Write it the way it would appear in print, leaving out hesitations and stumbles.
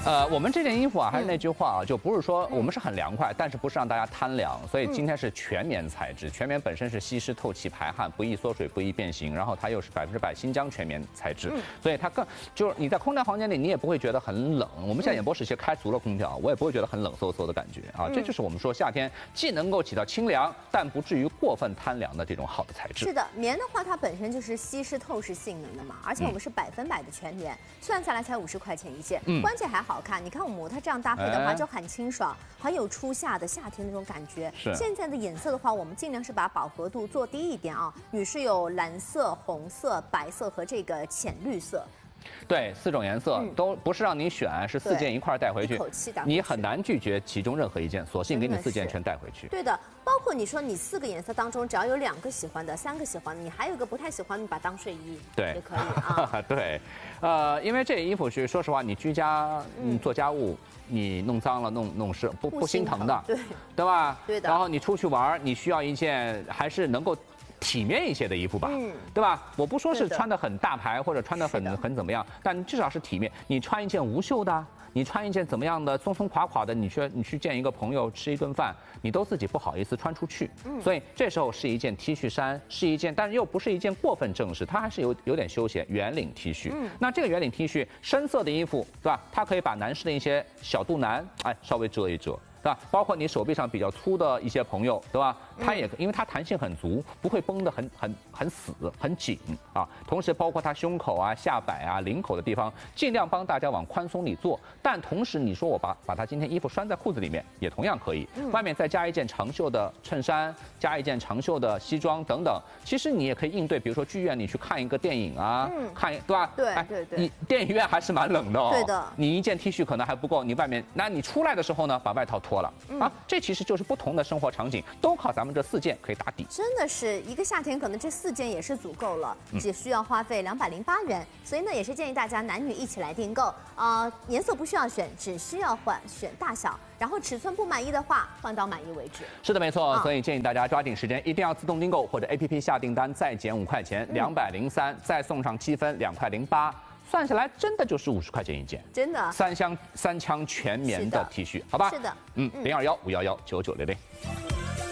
我们这件衣服啊，还是那句话啊，就不是说我们是很凉快，但是不是让大家贪凉，所以今天是全棉材质，全棉本身是吸湿透气排汗，不易缩水，不易变形，然后它又是100%新疆全棉材质，所以它更就是你在空调房间里你也不会觉得很冷。我们现在演播室其实开足了空调，我也不会觉得很冷飕飕的感觉啊，这就是我们说夏天既能够起到清凉，但不至于过分贪凉的这种好的材质。 是的，棉的话它本身就是吸湿透湿性能的嘛，而且我们是100%的全棉，算下来才50块钱一件，关键还好看。你看我模特这样搭配的话就很清爽，很有初夏的夏天那种感觉。 是。 现在的颜色的话，我们尽量是把饱和度做低一点啊。女士有蓝色、红色、白色和这个浅绿色。 对，4种颜色都不是让你选，是4件一块带回去，你很难拒绝其中任何一件，索性给你4件全带回去。 对的，包括你说你4个颜色当中，只要有2个喜欢的、3个喜欢的，你还有一个不太喜欢，你把它当睡衣， 对， 也可以啊。 对，因为这衣服是说实话，你居家做家务，你弄脏了、弄湿不心疼的，对吧？ 对的。 然后你出去玩，你需要一件还是能够体面一些的衣服吧，对吧？我不说是穿的很大牌或者穿的很怎么样，但至少是体面。你穿一件无袖的，你穿一件怎么样的松松垮垮的，你去见一个朋友吃一顿饭，你都自己不好意思穿出去。所以这时候是一件 T 恤衫，是一件，但是又不是一件过分正式，它还是有点休闲圆领 T 恤。那这个圆领 T 恤深色的衣服，对吧？它可以把男士的一些小肚腩稍微遮一遮。对吧？包括你手臂上比较粗的一些朋友，对吧？它也因为它弹性很足，不会绷得很死很紧啊。同时包括它胸口啊、下摆啊、领口的地方，尽量帮大家往宽松里做。但同时你说我把它今天衣服拴在裤子里面，也同样可以。外面再加一件长袖的衬衫，加一件长袖的西装等等。其实你也可以应对，比如说剧院里去看一个电影啊，对吧？ 对。 你电影院还是蛮冷的哦。 对的。 你一件 T 恤可能还不够，你外面，那你出来的时候呢，把外套脱了啊，这其实就是不同的生活场景，都靠咱们这4件可以打底。 真的是一个夏天，可能这4件也是足够了，只需要花费208元。所以呢，也是建议大家男女一起来订购。颜色不需要选，只需要选大小，然后尺寸不满意的话，换到满意为止。 是的，没错。所以建议大家抓紧时间，一定要自动订购或者 APP 下订单再减5块钱，203再送上积分2块08。算下来真的就是50块钱一件， 真的 3枪全棉的 T 恤，好吧？ 是的 ，021-511-9900。